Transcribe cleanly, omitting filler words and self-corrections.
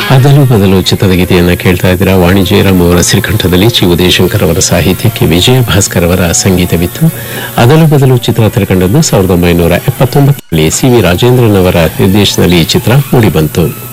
ಅದಲು ಬದಲು ಚಿತ್ರದ ಗೀತೆಯನ್ನ ಕೇಳ್ತಾ ಇದ್ದೀರಾ. ವಾಣಿ ಜಯರಾಮ್ ಅವರ ಶ್ರೀಕಂಠದಲ್ಲಿ ಚಿ ಉದಯಶಂಕರ್ ಅವರ ಸಾಹಿತ್ಯಕ್ಕೆ ವಿಜಯ ಭಾಸ್ಕರ್ ಅವರ ಸಂಗೀತವಿತ್ತು. ಅದಲು ಬದಲು ಚಿತ್ರ ತೆರೆಕಂಡದ್ದು 1979ರಲ್ಲಿ. ಸಿ ವಿ ರಾಜೇಂದ್ರನ್ ಅವರ ನಿರ್ದೇಶನದಲ್ಲಿ ಈ ಚಿತ್ರ ಮೂಡಿಬಂತು.